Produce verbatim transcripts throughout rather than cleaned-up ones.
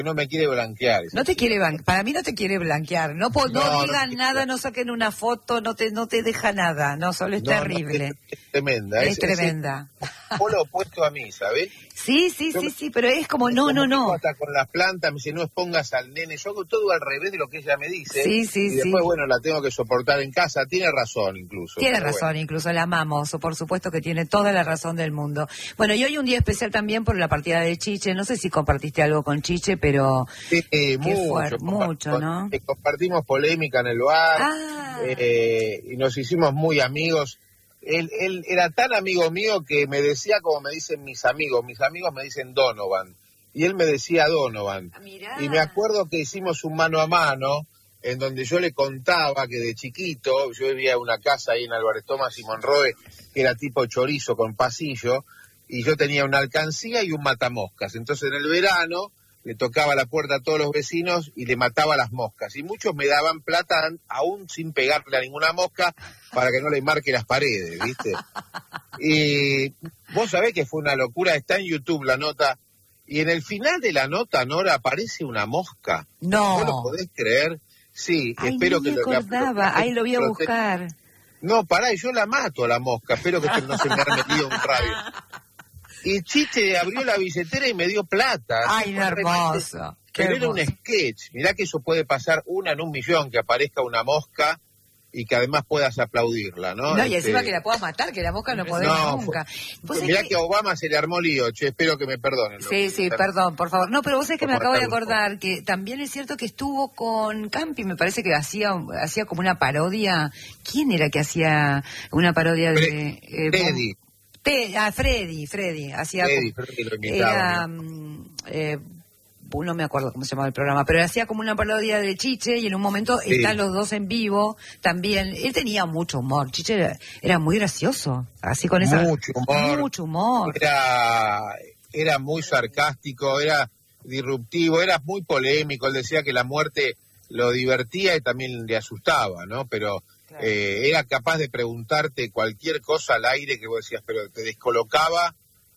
no me quiere blanquear. No te quiere blanquear, para mí no te quiere blanquear, no, no, no digan no nada, no saquen una foto, no te no te deja nada, no, solo es no, terrible. No, es, es tremenda. Es, es tremenda. Es lo opuesto a mí, ¿sabes? Sí, sí, yo, sí, sí, pero es como, no, no, no. Hasta con las plantas, me dice, no expongas al nene, yo hago todo al revés de lo que ella me dice. Sí, sí, y sí. después, bueno, la tengo que soportar en casa, tiene razón incluso. Tiene razón, bueno. Incluso la amamos, por supuesto que tiene toda la razón del mundo. Bueno, y hoy un día especial también por la partida de Chiche, no sé si compartiste algo con Chiche, pero... Sí, eh, mucho, mucho, ¿no? Compartimos polémica en el bar, ah. eh, y nos hicimos muy amigos. Él, él era tan amigo mío que me decía como me dicen mis amigos, mis amigos me dicen Donovan, y él me decía Donovan. Mirá. Y me acuerdo que hicimos un mano a mano, en donde yo le contaba que de chiquito, yo vivía en una casa ahí en Álvarez Tomás y Monroe, que era tipo chorizo con pasillo, y yo tenía una alcancía y un matamoscas. Entonces en el verano le tocaba la puerta a todos los vecinos y le mataba las moscas. Y muchos me daban plata aún sin pegarle a ninguna mosca para que no le marque las paredes, ¿viste? Y vos sabés que fue una locura, está en YouTube la nota, y en el final de la nota, Nora, aparece una mosca. No. ¿No lo podés creer? Sí, Ay, espero no que... me lo, acordaba, la, ahí lo voy a buscar. No, pará, yo la mato a la mosca, espero que no se me haya metido un radio. Y Chiche abrió la billetera y me dio plata. Ay, no, hermoso. Pero era un sketch. Mirá que eso puede pasar una en un millón, que aparezca una mosca y que además puedas aplaudirla, ¿no? No, y este... encima que la puedas matar, que la mosca no podés no, nunca. Fue... Mirá que... que a Obama se le armó lío, che, espero que me perdonen. Sí, sí, que... perdón, por favor. No, pero vos sabés que me acabo de acordar que también es cierto que estuvo con Campi, me parece que hacía hacía como una parodia. ¿Quién era que hacía una parodia de... Fre eh, Freddy. Te, ah, Freddy, Freddy, hacía Freddy, como, Freddy lo imitaba, era, ¿no? eh, no me acuerdo cómo se llamaba el programa, pero hacía como una parodia de Chiche y en un momento sí. Están los dos en vivo también. Él tenía mucho humor, Chiche era, era muy gracioso, así con esa... Mucho humor. Mucho humor. Era, era muy sarcástico, era disruptivo, era muy polémico, él decía que la muerte lo divertía y también le asustaba, ¿no? Pero... Claro. Eh, era capaz de preguntarte cualquier cosa al aire que vos decías, pero te descolocaba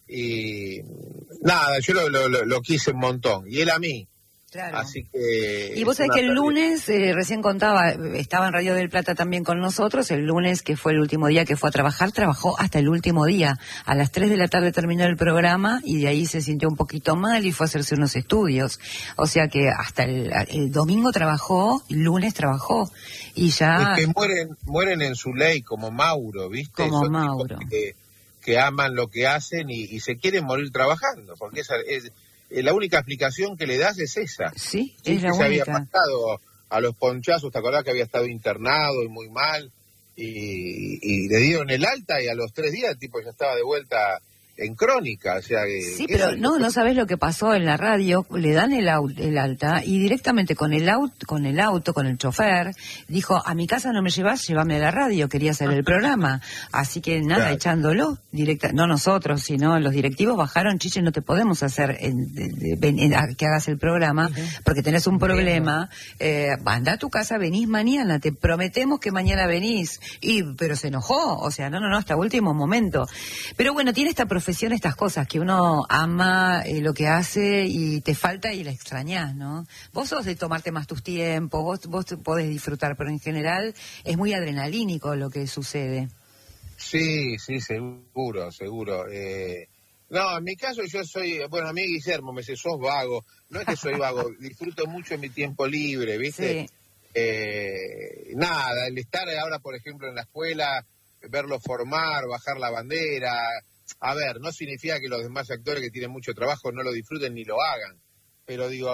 y nada, yo lo, lo, lo quise un montón, y él a mí. Claro. Así que... Y vos sabés que el lunes, eh, recién contaba, estaba en Radio del Plata también con nosotros, el lunes que fue el último día que fue a trabajar, trabajó hasta el último día. A las tres de la tarde terminó el programa y de ahí se sintió un poquito mal y fue a hacerse unos estudios. O sea que hasta el, el domingo trabajó, el lunes trabajó y ya... Es que mueren, mueren en su ley como Mauro, ¿viste? Como Esos Mauro. Que, que aman lo que hacen y, y se quieren morir trabajando, porque esa es... La única explicación que le das es esa. Sí, sí es la que única. Se había pasado a los ponchazos, ¿te acordás que había estado internado y muy mal? Y, y le dieron el alta y a los tres días el tipo ya estaba de vuelta en Crónica, o sea que... Sí, pero no, no sabés lo que pasó en la radio, le dan el, el alta y directamente con el, auto, con el auto, con el chofer, dijo, a mi casa no me llevas, llévame a la radio, quería hacer el programa. Así que nada, claro. Echándolo, directa, no nosotros, sino los directivos bajaron, Chiche, no te podemos hacer en, de, de, en, en, que hagas el programa, uh-huh. Porque tenés un problema, eh, anda a tu casa, venís mañana, te prometemos que mañana venís. Y, pero se enojó, o sea, no, no, no, hasta último momento. Pero bueno, tiene esta profesión, estas cosas que uno ama eh, lo que hace y te falta y la extrañás, ¿no? Vos sos de tomarte más tus tiempos, vos, vos podés disfrutar, pero en general es muy adrenalínico lo que sucede. Sí, sí, seguro, seguro. Eh, no, en mi caso yo soy, bueno, a mí Guillermo me dice, sos vago. No es que soy vago, disfruto mucho en mi tiempo libre, ¿viste? Sí. Eh, nada, el estar ahora, por ejemplo, en la escuela, verlo formar, bajar la bandera... A ver, no significa que los demás actores que tienen mucho trabajo no lo disfruten ni lo hagan, pero digo,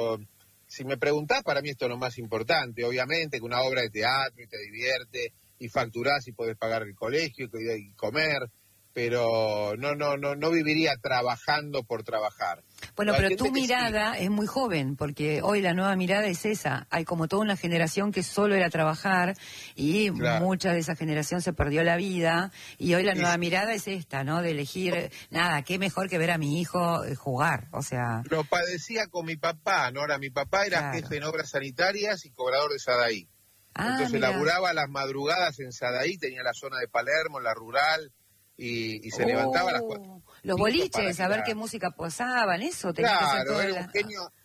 si me preguntás, para mí esto es lo más importante. Obviamente que una obra de teatro y te divierte y facturás y podés pagar el colegio y comer, pero no, no, no, no viviría trabajando por trabajar. Bueno, pero tu mirada sí. Es muy joven, porque hoy la nueva mirada es esa. Hay como toda una generación que solo era trabajar y claro. Mucha de esa generación se perdió la vida y hoy la nueva sí. Mirada es esta, ¿no? De elegir, nada, qué mejor que ver a mi hijo jugar, o sea... Lo padecía con mi papá, ¿no? Ahora, mi papá era claro. Jefe en obras sanitarias y cobrador de Sadaí. Ah, entonces mira. Laburaba las madrugadas en Sadaí, tenía la zona de Palermo, la rural... Y, y se oh, levantaba a las cuatro. Los boliches, a ver qué música posaban, eso. Claro, que era un, la... genio,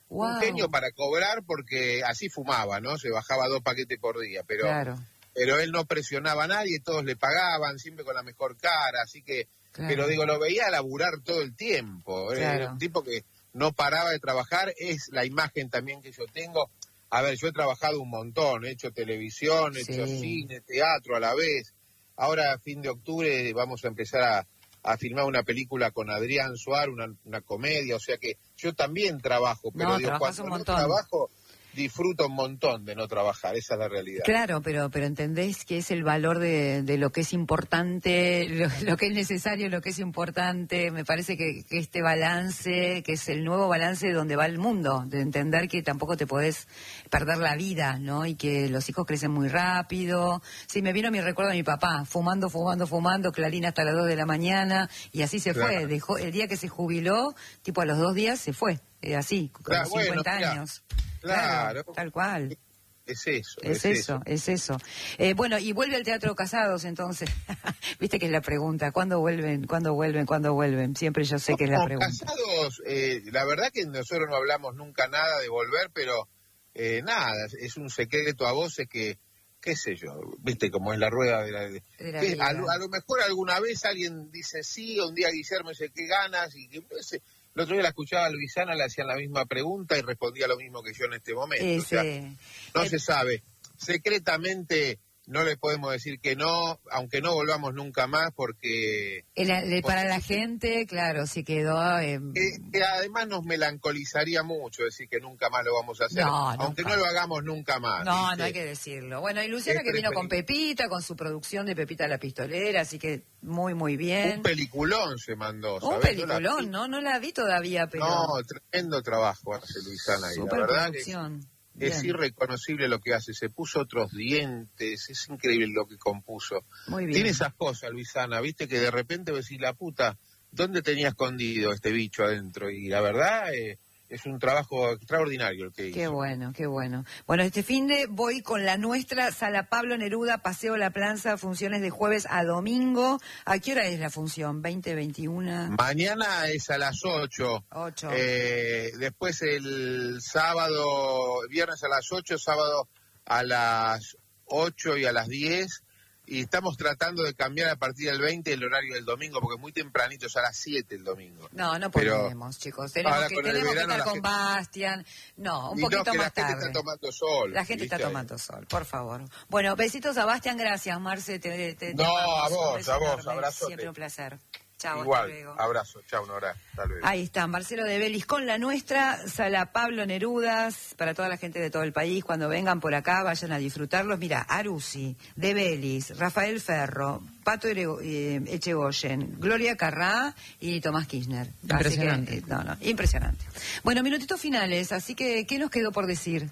Wow. Un genio para cobrar porque así fumaba, ¿no? Se bajaba dos paquetes por día, pero, claro. pero él no presionaba a nadie, todos le pagaban, siempre con la mejor cara, así que, claro. Pero digo, lo veía laburar todo el tiempo. Claro. Era un tipo que no paraba de trabajar, es la imagen también que yo tengo. A ver, yo he trabajado un montón, he hecho televisión, he sí. hecho cine, teatro a la vez. Ahora, a fin de octubre, vamos a empezar a, a filmar una película con Adrián Suárez, una, una comedia, o sea que yo también trabajo, pero no, digo, cuando no trabajo, disfruto un montón de no trabajar, esa es la realidad. Claro, pero pero entendés que es el valor de, de lo que es importante, lo, lo que es necesario, lo que es importante. Me parece que, que este balance, que es el nuevo balance donde va el mundo, de entender que tampoco te podés perder la vida, ¿no? Y que los hijos crecen muy rápido. Sí, me vino mi recuerdo de mi papá, fumando, fumando, fumando, Clarín hasta las dos de la mañana, y así se claro. fue. Dejó, el día que se jubiló, tipo a los dos días se fue, eh, así, con claro, cincuenta bueno, años. Claro, claro, tal cual. Es eso. Es, es eso, eso, es eso. Eh, bueno, y vuelve al Teatro Casados, entonces. Viste que es la pregunta, ¿cuándo vuelven? ¿Cuándo vuelven? ¿Cuándo vuelven? Siempre yo sé no, que es la pregunta. Casados, eh, la verdad que nosotros no hablamos nunca nada de volver, pero eh, nada, es un secreto a voces que, qué sé yo, viste cómo es la rueda de la... De, de la que, a, a lo mejor alguna vez alguien dice sí, un día Guillermo dice, ¿qué ganas? Y que... Ese, el otro día la escuchaba a Luisana, le hacían la misma pregunta y respondía lo mismo que yo en este momento. Ese, o sea, no eh, se sabe. Secretamente no le podemos decir que no, aunque no volvamos nunca más, porque... El, el, para la gente, claro, sí quedó... Eh... Que, que además nos melancolizaría mucho decir que nunca más lo vamos a hacer, no, aunque nunca. no lo hagamos nunca más. No, ¿viste? No hay que decirlo. Bueno, y Luciana es que vino con Pepita, con su producción de Pepita la Pistolera, así que muy, muy bien. Un peliculón se mandó, ¿sabes? Un peliculón, no, no la vi todavía, pero... No, tremendo trabajo hace Luisana ahí, Super la verdad producción. Que... Es bien. Irreconocible lo que hace, se puso otros dientes, es increíble lo que compuso. Muy bien. Tiene esas cosas, Luisana, viste que de repente ves y la puta, ¿dónde tenía escondido este bicho adentro? Y la verdad eh, es un trabajo extraordinario el que hizo. Qué bueno, qué bueno. Bueno, este fin de voy con la nuestra, Sala Pablo Neruda, Paseo La Plaza, funciones de jueves a domingo. ¿A qué hora es la función? ¿veinte, veintiuno? Mañana es a las ocho. ocho. Eh, después el sábado, viernes a las ocho, sábado a las ocho y a las diez. Y estamos tratando de cambiar a partir del veinte el horario del domingo, porque es muy tempranito, es a las siete el domingo. No, no podemos, chicos. Tenemos que, tenemos que estar con gente... Bastian. No, un y poquito no, que más tarde. La gente está tomando sol. La gente está tomando sol, por favor. Bueno, besitos a Bastian, gracias, Marce. Te, te, no, te a vos, a vos, abrazo. Siempre un placer. Chao, igual, hasta luego. Abrazo, chao, Nora, hasta luego. Ahí está, Marcelo de Belis con la nuestra, Sala Pablo Nerudas, para toda la gente de todo el país, cuando vengan por acá, vayan a disfrutarlos. Mira, Arusi, de Belis, Rafael Ferro, Pato eh, Echegoyen, Gloria Carrá y Tomás Kirchner. Impresionante. Que, no, no, impresionante. Bueno, minutitos finales, así que, ¿qué nos quedó por decir?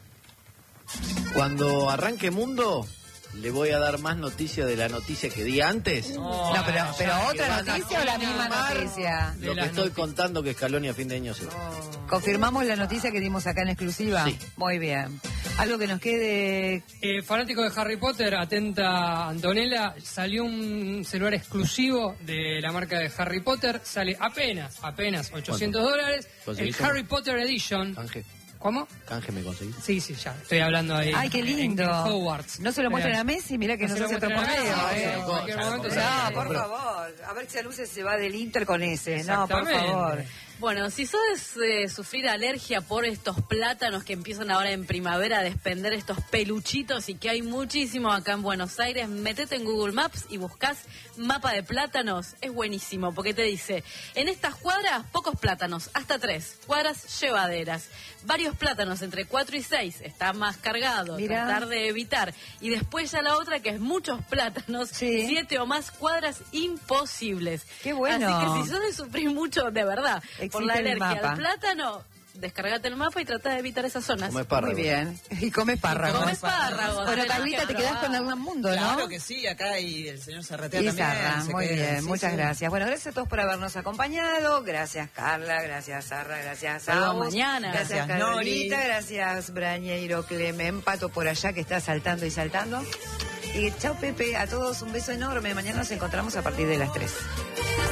Cuando arranque Mundo... ¿Le voy a dar más noticia de la noticia que di antes? No, no pero, pero otra noticia o la misma noticia. Lo que estoy contando que Scaloni a fin de año se va. Oh. ¿Confirmamos la noticia que dimos acá en exclusiva? Sí. Muy bien. Algo que nos quede... Eh, fanático de Harry Potter, atenta Antonella, salió un celular exclusivo de la marca de Harry Potter, sale apenas, apenas ochocientos dólares, el Harry Potter Edition. Canje. ¿Cómo? Canje me conseguí. Sí, sí, ya. Estoy hablando ahí. Ay, qué lindo. En, en Hogwarts. No se lo muestren a Messi, mirá que no, no se hace otro porteo. Eh. En cualquier momento. No, por favor. A ver si a Luces se va del Inter con ese. No, por favor. Bueno, si sos eh, sufrir alergia por estos plátanos que empiezan ahora en primavera a desprender estos peluchitos y que hay muchísimos acá en Buenos Aires, metete en Google Maps y buscás mapa de plátanos. Es buenísimo porque te dice, en estas cuadras, pocos plátanos, hasta tres, cuadras llevaderas. Varios plátanos entre cuatro y seis, está más cargado, Mirá. tratar de evitar. Y después ya la otra que es muchos plátanos, sí. siete o más cuadras imposibles. Qué bueno. Así que si sos de sufrir mucho, de verdad, Existe por la alergia al plátano, descargate el mapa y trata de evitar esas zonas. Come espárragos. Muy bien. Y come espárragos. Come espárragos. Bueno, Carlita, te quedás con algún mundo, ¿no? Claro que sí, acá y el señor Zarratea y también. Zarra, muy queda, bien, sí, muchas sí. gracias. Bueno, gracias a todos por habernos acompañado. Gracias, Carla, gracias, Zarra, gracias, Saúl. mañana. Gracias, gracias Carlita, gracias, Brañeiro, Clemen, Pato por allá que está saltando y saltando. Y chao, Pepe, a todos un beso enorme. Mañana nos encontramos a partir de las tres.